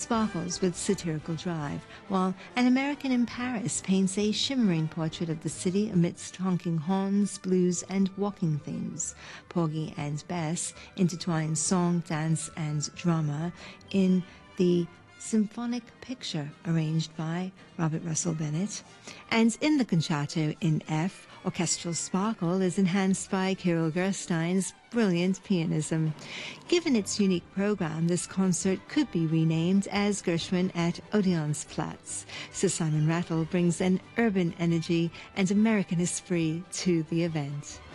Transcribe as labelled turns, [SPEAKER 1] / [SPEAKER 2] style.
[SPEAKER 1] sparkles with satirical drive, while An American in Paris paints a shimmering portrait of the city amidst honking horns, blues, and walking themes. Porgy and Bess intertwine song, dance, and drama in the symphonic picture arranged by Robert Russell Bennett. And in the concerto in F, orchestral sparkle is enhanced by Kirill Gerstein's brilliant pianism. Given its unique program, this concert could be renamed as Gershwin at Odeonsplatz. Sir Simon Rattle brings an urban energy and American esprit to the event.